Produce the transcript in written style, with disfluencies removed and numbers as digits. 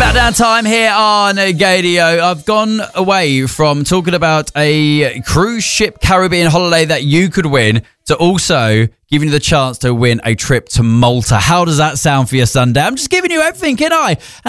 Countdown time here on Gadio. I've gone away from talking about a cruise ship Caribbean holiday that you could win to also giving you the chance to win a trip to Malta. How does that sound for your Sunday? I'm just giving you everything, can I? And